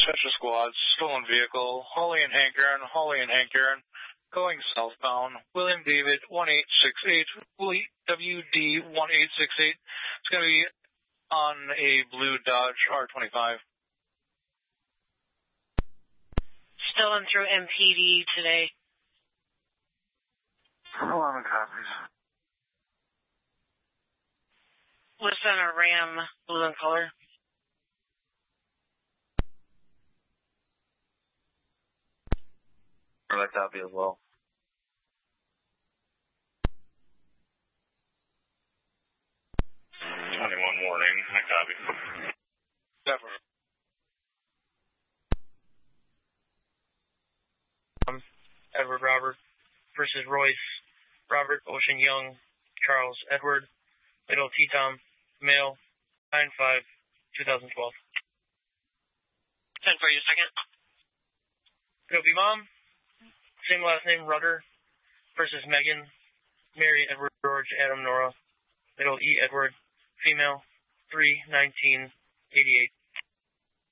Special Squad, stolen vehicle, Holly and Hank Aaron, going southbound, William David 1868, WD 1868. It's going to be on a blue Dodge R25. Still in through MPD today. 11 copies. List on a Ram, blue in color. That copy as well. 21 warning, I copy. Definitely. Edward Robert versus Royce, Robert Ocean Young, Charles Edward, Little T-Tom, male, 9/5/2012. 10 for you, second. Gopi Mom, same last name, Rudder, versus Megan, Mary Edward George Adam Nora, Little E Edward, female, 3/19/88.